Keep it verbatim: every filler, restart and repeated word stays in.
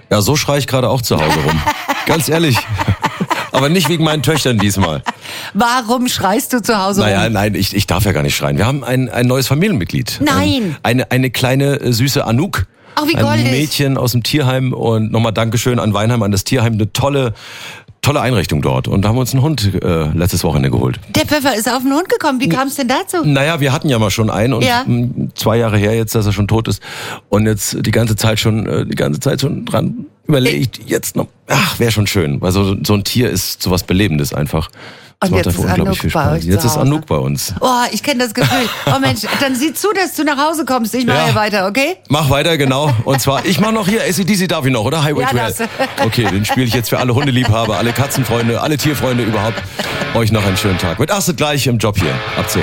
Ja, so schreie ich gerade auch zu Hause rum. Ganz ehrlich. Aber nicht wegen meinen Töchtern diesmal. Warum schreist du zu Hause naja, rum? Nein, ich, ich darf ja gar nicht schreien. Wir haben ein, ein neues Familienmitglied. Nein. Ähm, eine, eine kleine, äh, süße Anouk. Ach, wie ein goldig. Mädchen aus dem Tierheim. Und nochmal Dankeschön an Weinheim, an das Tierheim. Eine tolle, tolle Einrichtung dort. Und da haben wir uns einen Hund äh, letztes Wochenende geholt. Der Pfeffer ist auf den Hund gekommen. Wie kam es denn dazu? Naja, wir hatten ja mal schon einen und Ja. m, zwei Jahre her jetzt, dass er schon tot ist. Und jetzt die ganze Zeit schon, äh, die ganze Zeit schon dran überlegt, jetzt noch, ach, wäre schon schön. Weil so, so ein Tier ist sowas Belebendes einfach. Das Und macht jetzt einfach ist unglaublich Anouk viel bei Spaß. euch Jetzt zu ist Hause. Anouk bei uns. Oh, ich kenne das Gefühl. Oh Mensch, dann sieh zu, dass du nach Hause kommst. Ich mache Ja. hier weiter, okay? Mach weiter, genau. Und zwar, ich mach noch hier, A C D C darf ich noch, oder? Highway Ja, to Hell. das. Okay, den spiele ich jetzt für alle Hundeliebhaber, alle Katzenfreunde, alle Tierfreunde überhaupt. Euch noch einen schönen Tag. Mit Astrid gleich im Job hier. Ab zehn.